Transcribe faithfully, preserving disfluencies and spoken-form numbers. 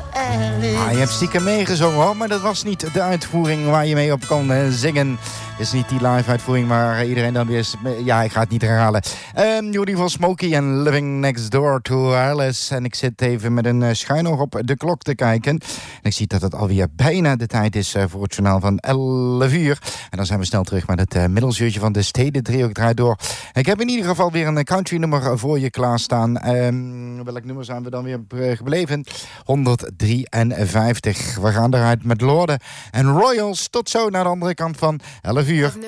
Ah, je hebt stiekem meegezongen hoor, maar dat was niet de uitvoering waar je mee op kon uh, zingen. Het is niet die live uitvoering waar iedereen dan weer... Ja, ik ga het niet herhalen. Um, Judy van Smokey en Living Next Door to Alice. En ik zit even met een uh, schuin oog op de klok te kijken. En ik zie dat het alweer bijna de tijd is uh, voor het journaal van elf uur. En dan zijn we snel terug met het uh, middelsuurtje van de Stedendriehoek draait door. Ik heb in ieder geval weer een country nummer voor je klaarstaan. Um, welk nummer zijn we dan weer uh, gebleven? honderddrieënvijftig. We gaan eruit met Lorde en Royals. Tot zo naar de andere kant van elf uur.